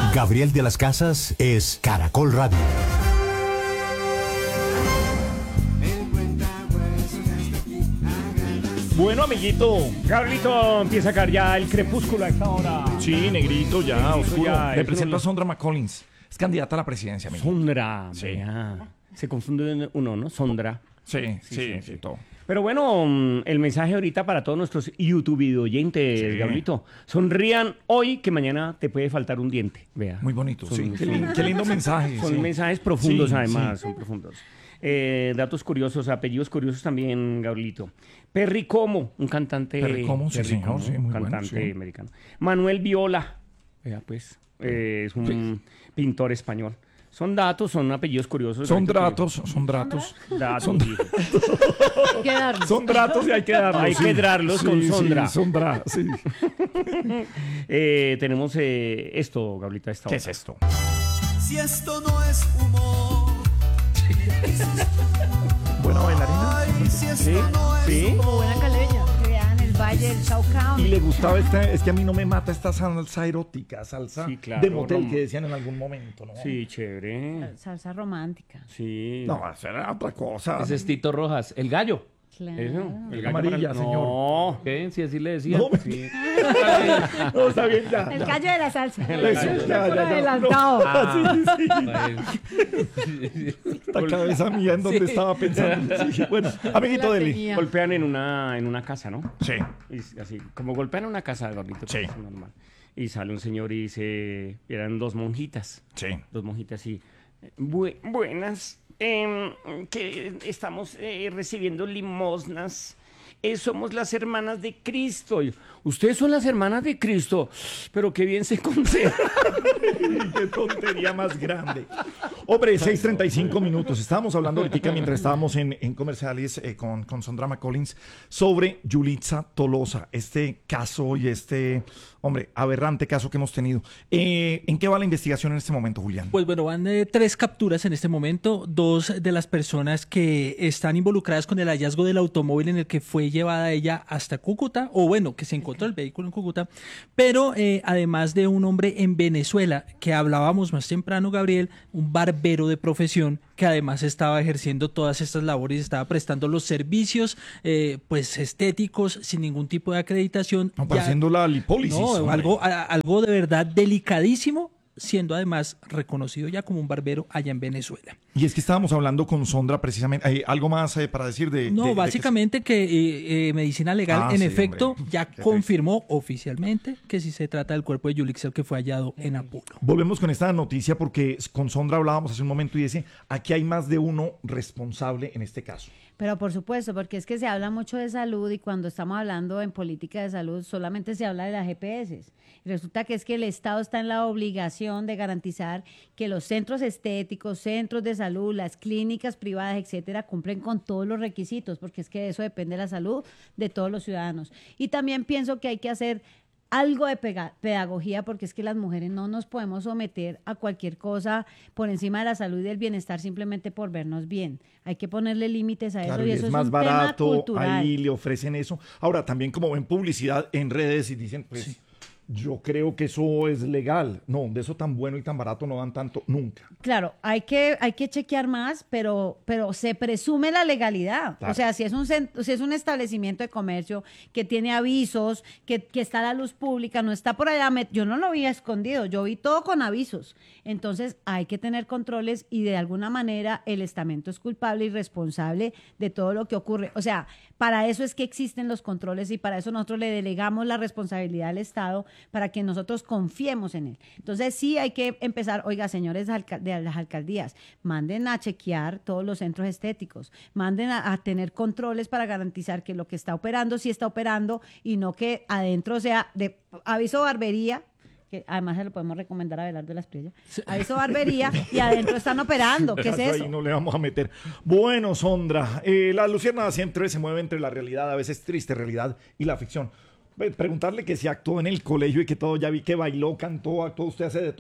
Gabriel de las Casas es Caracol Radio. Bueno, amiguito, Carlito empieza a caer ya el crepúsculo a esta hora. Sí, negrito, ya, oscuro. ya, Le eso presento no- a Sondra McCollins. Es candidata a la presidencia, amigo. Sondra, Sí. vea. Se confunde uno, ¿no? Sondra. Sí, todo. Pero bueno, el mensaje ahorita para todos nuestros YouTube oyentes, Sí. Gabrielito. Sonrían hoy que mañana te puede faltar un diente. Vea. Muy bonito, Son- sí. son- Qué lindo mensaje. Son sí. mensajes profundos, Sí, además, sí. son profundos. Datos curiosos, apellidos curiosos también, Gabrielito. Perry Como, un cantante. Perry Como, sí, señor, Como, sí, muy un bueno, cantante sí. americano. Manuel Viola, vea pues, es un pintor español. Son datos, son apellidos curiosos. Son Gabrielito, datos, son datos. Datos, sí. Hay que darnos. Son datos y hay que darlos. Hay que darlos con Sondra. Sí, Sondra, sí. Tenemos esto, Gabrielito, a esta ¿Qué hora. es esto? Si esto no es humor, Buena bailarina. ay, si esto Sí, no es sí. humor. Como buena caleña. Que vean el valle del Chaucao. Y le gustaba es que a mí no me mata esta salsa erótica, salsa Sí, claro, de motel rom- que decían en algún momento, ¿no? Sí, chévere. Salsa romántica. Sí. No, esa era otra cosa. Ese es Tito Rojas. El gallo. Claro. Eso. El gallo Amarilla, para- señor. No. ¿Qué? Si así le decían. No, Sí. No, está bien, ya. El gallo de la salsa. Eso, ya. Adelantado. Esta cabeza mía en donde estaba pensando. Sí, bueno, amiguito La Deli. tenía. Golpean en una casa, ¿no? Sí. Y así, como golpean en una casa, Gabrielito, Sí. que es normal. Y sale un señor y dice, eran dos monjitas. Sí. Dos monjitas y, buenas, que estamos recibiendo limosnas. Somos las hermanas de Cristo. Y, ustedes son las hermanas de Cristo, pero qué bien se conservan. Qué tontería más grande. Hombre, 6:35 minutos. Estábamos hablando ahorita mientras estábamos en comerciales con Sondra McCollins sobre Yulitza Tolosa. Este caso y hombre, aberrante caso que hemos tenido. ¿En qué va la investigación en este momento, Julián? Pues bueno, van 3 capturas en este momento. 2 de las personas que están involucradas con el hallazgo del automóvil en el que fue llevada ella hasta Cúcuta, o bueno, que se encontró el vehículo en Cúcuta, pero además de un hombre en Venezuela, que hablábamos más temprano, Gabriel, un barbero de profesión, que además estaba ejerciendo todas estas labores, estaba prestando los servicios pues estéticos sin ningún tipo de acreditación. No, para Ya- haciendo la lipólisis. no, hombre. algo de verdad delicadísimo, siendo además reconocido ya como un barbero allá en Venezuela. Y es que estábamos hablando con Sondra precisamente. ¿Algo más para decir de...? No, de básicamente que Medicina Legal Ah, en sí, efecto hombre. ya Qué confirmó oficialmente que sí se trata del cuerpo de Yulitza que fue hallado en Apuro. Volvemos con esta noticia porque con Sondra hablábamos hace un momento y dice, aquí hay más de uno responsable en este caso. Pero por supuesto, porque es que se habla mucho de salud y cuando estamos hablando en política de salud solamente se habla de las GPS. Y resulta que es que el Estado está en la obligación de garantizar que los centros estéticos, centros de salud, las clínicas privadas, etcétera, cumplen con todos los requisitos, porque es que de eso depende la salud de todos los ciudadanos. Y también pienso que hay que hacer algo de pedagogía, porque es que las mujeres no nos podemos someter a cualquier cosa por encima de la salud y del bienestar simplemente por vernos bien. Hay que ponerle límites a Claro, eso y y eso es es más un barato, tema cultural. ahí le ofrecen eso. Ahora, también como ven publicidad en redes y dicen, pues, yo creo que eso es legal. No, de eso tan bueno y tan barato no dan tanto nunca. Claro, hay que chequear más, pero se presume la legalidad. Claro. O sea, si es un establecimiento de comercio que tiene avisos, que está a la luz pública, no está por allá, yo no lo vi escondido, yo vi todo con avisos. Entonces hay que tener controles y de alguna manera el estamento es culpable y responsable de todo lo que ocurre. O sea, para eso es que existen los controles y para eso nosotros le delegamos la responsabilidad al Estado para que nosotros confiemos en él. Entonces sí hay que empezar, oiga, señores de las alcaldías, manden a chequear todos los centros estéticos, manden a tener controles para garantizar que lo que está operando sí está operando y no que adentro sea de aviso barbería, que además se lo podemos recomendar a Abelardo de las Priellas, aviso barbería y adentro están operando. ¿Qué es Eso eso? ahí no le vamos a meter. Bueno, Sondra, la luciérnaga siempre se mueve entre la realidad, a veces triste realidad, y la ficción. Preguntarle que si actuó en el colegio y que todo, ya vi que bailó, cantó, actuó, usted hace de todo.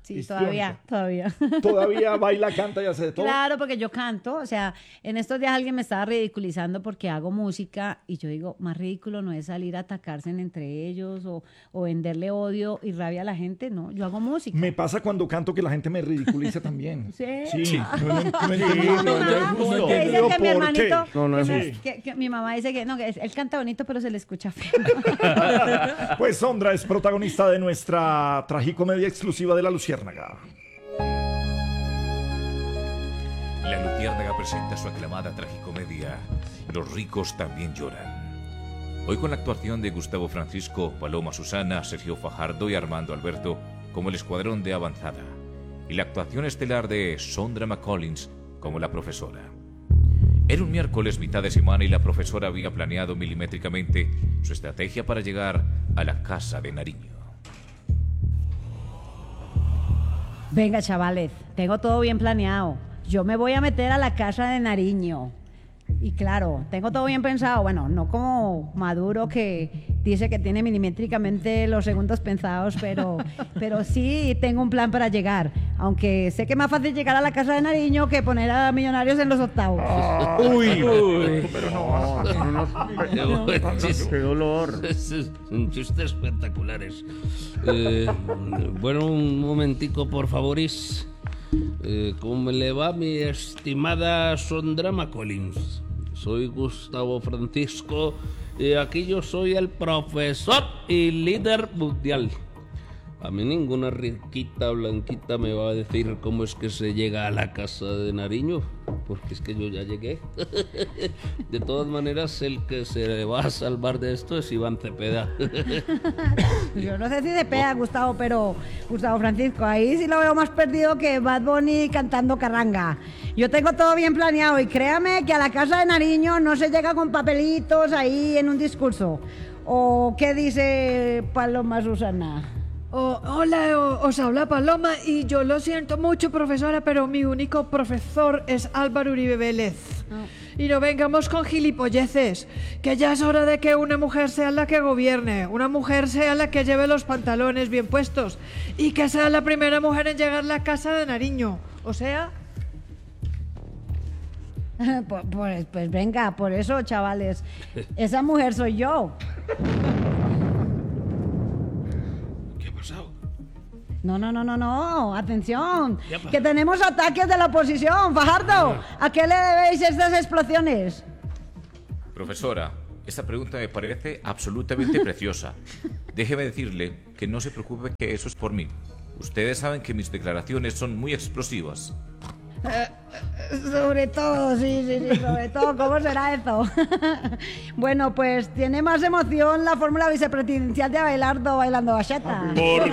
Sí, histriónica. todavía. Todavía baila, canta y hace de todo. Claro, porque yo canto, o sea, en estos días alguien me estaba ridiculizando porque hago música y yo digo, más ridículo no es salir a atacarse entre ellos o venderle odio y rabia a la gente, no, yo hago música. Me pasa cuando canto que la gente me ridiculiza también. ¿Sí? Sí, no entendí. Mamá, que dice que mi hermanito, No, es que mi mamá dice que no, que él canta bonito pero se le escucha feo. Pues Sondra es protagonista de nuestra tragicomedia exclusiva de La Luciérnaga. La Luciérnaga presenta su aclamada tragicomedia Los ricos también lloran. Hoy con la actuación de Gustavo Francisco, Paloma Susana, Sergio Fajardo y Armando Alberto como el escuadrón de avanzada. Y la actuación estelar de Sondra McCollins como la profesora. Era un miércoles mitad de semana y la profesora había planeado milimétricamente su estrategia para llegar a la casa de Nariño. Venga, chavales, tengo todo bien planeado. Yo me voy a meter a la casa de Nariño. Y claro, tengo todo bien pensado. Bueno, no como Maduro que dice que tiene milimétricamente los segundos pensados, pero sí tengo un plan para llegar. Aunque sé que es más fácil llegar a la casa de Nariño que poner a Millonarios en los octavos. Uy, pero no. Qué dolor. Son chistes espectaculares. Bueno, un momentico, por favoris. ¿Cómo le va mi estimada Sondra McCollins? Soy Gustavo Francisco y aquí yo soy el profesor y líder mundial. A mí ninguna riquita blanquita me va a decir cómo es que se llega a la casa de Nariño, porque es que yo ya llegué. De todas maneras, el que se va a salvar de esto es Iván Cepeda. Yo no sé si se pega, Gustavo, pero Gustavo Francisco, ahí sí lo veo más perdido que Bad Bunny cantando carranga. Yo tengo todo bien planeado y créame que a la casa de Nariño no se llega con papelitos ahí en un discurso. ¿O qué dice Paloma Susana? Hola, os habla Paloma y yo lo siento mucho, profesora, pero mi único profesor es Álvaro Uribe Vélez. Y no vengamos con gilipolleces, que ya es hora de que una mujer sea la que gobierne, una mujer sea la que lleve los pantalones bien puestos y que sea la primera mujer en llegar a la casa de Nariño. O sea... Pues venga, por eso, chavales, esa mujer soy yo. No, atención, que tenemos ataques de la oposición. Fajardo, ¿a qué le debéis estas explosiones? Profesora, esta pregunta me parece absolutamente preciosa. Déjeme decirle que no se preocupe, que eso es por mí. Ustedes saben que mis declaraciones son muy explosivas. Sobre todo, sí, sobre todo, ¿cómo será eso? Bueno, pues tiene más emoción la fórmula vicepresidencial de Abelardo bailando bachata. Por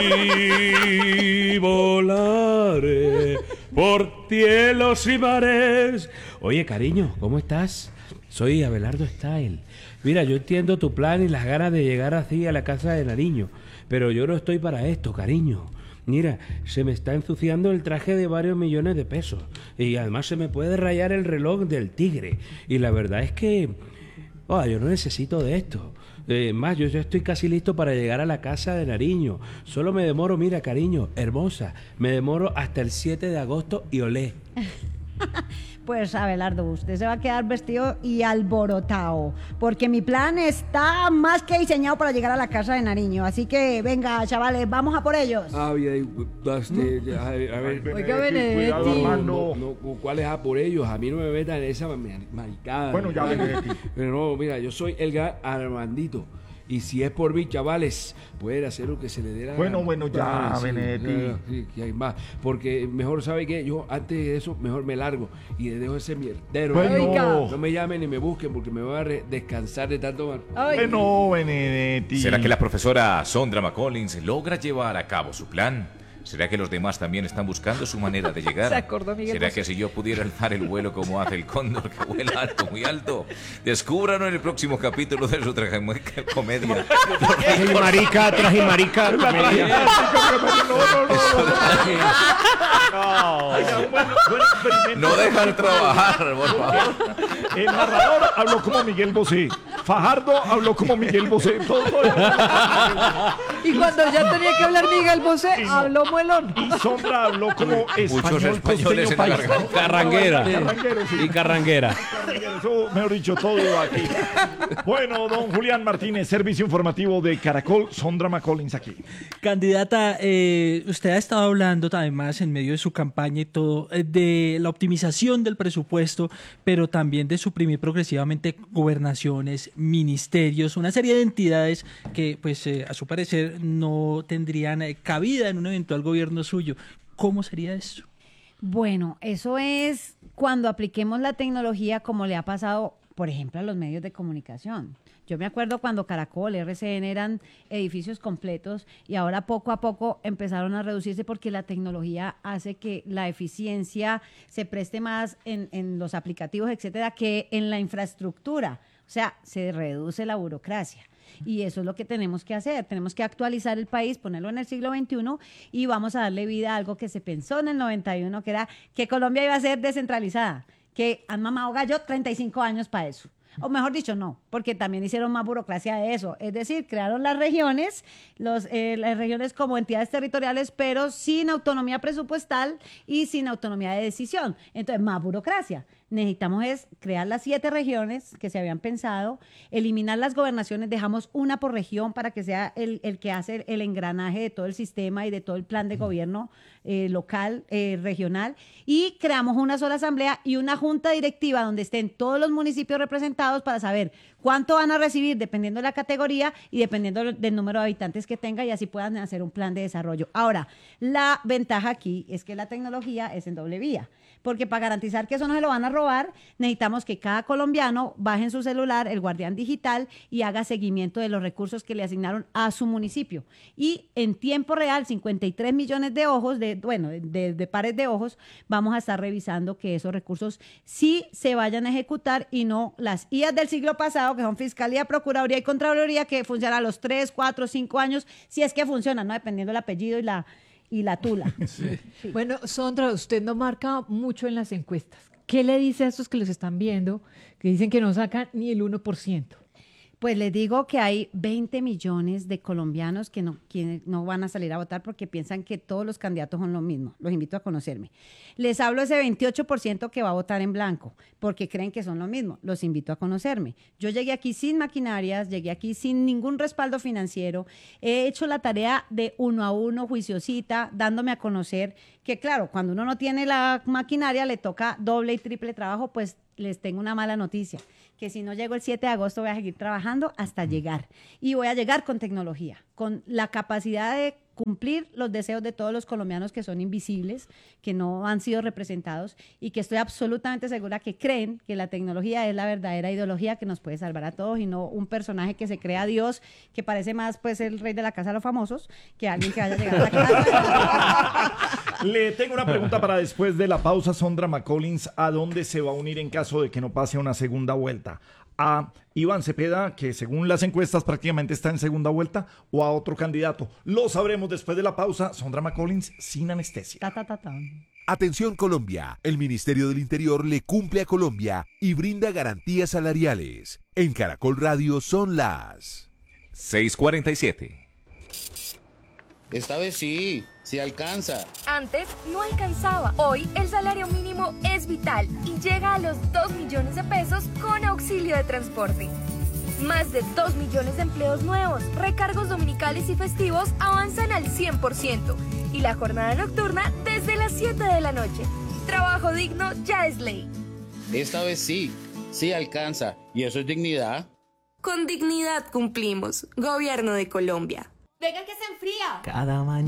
ti volaré, por cielos y mares. Oye, cariño, ¿cómo estás? Soy Abelardo Style. Mira, yo entiendo tu plan y las ganas de llegar así a la casa de Nariño, pero yo no estoy para esto, cariño. Mira, se me está ensuciando el traje de varios millones de pesos y además se me puede rayar el reloj del tigre. Y la verdad es que yo no necesito de esto. Más, yo ya estoy casi listo para llegar a la casa de Nariño. Solo me demoro, mira, cariño, hermosa, me demoro hasta el 7 de agosto y olé. Pues Abelardo, usted se va a quedar vestido y alborotado, porque mi plan está más que diseñado para llegar a la casa de Nariño. Así que venga, chavales, vamos a por ellos. A ver, Oiga, Benedetti. Cuidado, Armando. ¿Cuál es a por ellos? A mí no me metan en esa maricada. Bueno, ya, Benedetti. Pero no, mira, yo soy el gran Armandito. Y si es por mí, chavales, pueden hacer lo que se le dé la gana. Bueno, ya, Sí, Benedetti. sí, que hay más. Porque mejor, ¿sabe qué? Yo antes de eso, mejor me largo y le dejo ese mierdero. Bueno. No me llamen ni me busquen porque me voy a descansar de tanto... Bueno, Benedetti. ¿Será que la profesora Sondra McCollins logra llevar a cabo su plan? ¿Será que los demás también están buscando su manera de llegar? Se acordó Miguel ¿Será Bosé. que si yo pudiera alzar el vuelo como hace el cóndor, que vuela alto, muy alto? Descúbranlo en el próximo capítulo de su tragicomedia. Trajimarica. No dejan trabajar, por favor. El narrador habló como Miguel Bosé. Fajardo habló como Miguel Bosé. Todo. Y cuando ya tenía que hablar Miguel Bosé, habló como el horno. Y Sondra habló como Muchos español españoles costeño en la paisa. garganta. Carranguera. Carranguero, sí. Y carranguera. Eso, mejor dicho, todo aquí. Bueno, don Julián Martínez, servicio informativo de Caracol, Sondra McCollins aquí. Candidata, usted ha estado hablando además en medio de su campaña y todo de la optimización del presupuesto, pero también de suprimir progresivamente gobernaciones, ministerios, una serie de entidades que, pues, a su parecer no tendrían cabida en un eventual gobierno suyo. ¿Cómo sería eso? Bueno, eso es cuando apliquemos la tecnología como le ha pasado, por ejemplo, a los medios de comunicación. Yo me acuerdo cuando Caracol, RCN eran edificios completos y ahora poco a poco empezaron a reducirse porque la tecnología hace que la eficiencia se preste más en los aplicativos, etcétera, que en la infraestructura. O sea, se reduce la burocracia. Y eso es lo que tenemos que hacer. Tenemos que actualizar el país, ponerlo en el siglo XXI y vamos a darle vida a algo que se pensó en el 91, que era que Colombia iba a ser descentralizada, que han mamado gallo 35 años para eso. O mejor dicho, no, porque también hicieron más burocracia de eso. Es decir, crearon las regiones como entidades territoriales, pero sin autonomía presupuestal y sin autonomía de decisión. Entonces, más burocracia. Necesitamos es crear las 7 regiones que se habían pensado, eliminar las gobernaciones, dejamos una por región para que sea el que hace el engranaje de todo el sistema y de todo el plan de gobierno local, regional, y creamos una sola asamblea y una junta directiva donde estén todos los municipios representados para saber cuánto van a recibir dependiendo de la categoría y dependiendo del número de habitantes que tenga y así puedan hacer un plan de desarrollo. Ahora, la ventaja aquí es que la tecnología es en doble vía. Porque para garantizar que eso no se lo van a robar, necesitamos que cada colombiano baje en su celular el Guardián Digital y haga seguimiento de los recursos que le asignaron a su municipio. Y en tiempo real, 53 millones de ojos, de pares de ojos, vamos a estar revisando que esos recursos sí se vayan a ejecutar y no las IAs del siglo pasado, que son Fiscalía, Procuraduría y Contraloría, que funcionan a los 3, 4, 5 años, si es que funcionan, ¿no? Dependiendo del apellido y la tula. Sí. Bueno, Sondra, usted no marca mucho en las encuestas. ¿Qué le dice a estos que los están viendo, que dicen que no sacan ni el 1%? Pues les digo que hay 20 millones de colombianos que no van a salir a votar porque piensan que todos los candidatos son lo mismo. Los invito a conocerme. Les hablo de ese 28% que va a votar en blanco porque creen que son lo mismo. Los invito a conocerme. Yo llegué aquí sin maquinarias, llegué aquí sin ningún respaldo financiero. He hecho la tarea de 1 a 1, juiciosita, dándome a conocer que, claro, cuando uno no tiene la maquinaria le toca doble y triple trabajo, pues les tengo una mala noticia, que si no llego el 7 de agosto voy a seguir trabajando hasta llegar. Y voy a llegar con tecnología, con la capacidad de cumplir los deseos de todos los colombianos que son invisibles, que no han sido representados y que estoy absolutamente segura que creen que la tecnología es la verdadera ideología que nos puede salvar a todos y no un personaje que se crea Dios, que parece más pues el rey de la casa de los famosos que alguien que vaya a llegar a la casa. Le tengo una pregunta para después de la pausa, Sondra McCollins. ¿A dónde se va a unir en caso de que no pase una segunda vuelta? ¿A Iván Cepeda, que según las encuestas prácticamente está en segunda vuelta, o a otro candidato? Lo sabremos después de la pausa. Sondra McCollins sin anestesia. Atención Colombia, el Ministerio del Interior le cumple a Colombia y brinda garantías salariales. En Caracol Radio son las 6:47. Esta vez sí alcanza. Antes no alcanzaba. Hoy el salario mínimo es vital y llega a los 2 millones de pesos con auxilio de transporte. Más de 2 millones de empleos nuevos, recargos dominicales y festivos avanzan al 100% y la jornada nocturna desde las 7 de la noche. Trabajo digno ya es ley. Esta vez sí alcanza. ¿Y eso es dignidad? Con dignidad cumplimos. Gobierno de Colombia. Venga que se enfría. Cada mañana